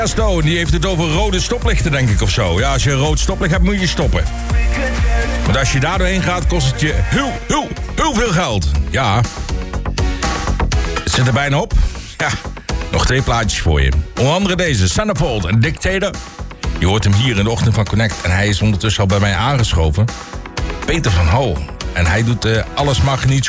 Stone, die heeft het over rode stoplichten, denk ik, of zo. Ja, als je een rood stoplicht hebt, moet je stoppen. Want als je daar doorheen gaat, kost het je heel veel geld. Ja. Het zit er bijna op. Ja, nog 2 plaatjes voor je. Onder andere deze, Centerfold, een Dictator. Je hoort hem hier in de ochtend van Connect. En hij is ondertussen al bij mij aangeschoven. Peter van Hol. En hij doet Alles mag niet zo